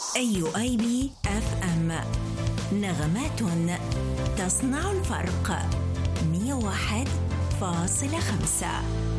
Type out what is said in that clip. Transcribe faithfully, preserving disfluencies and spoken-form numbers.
أي آي بي إف إم، نغمات تصنع الفرق. مئة وواحد فاصلة خمسة.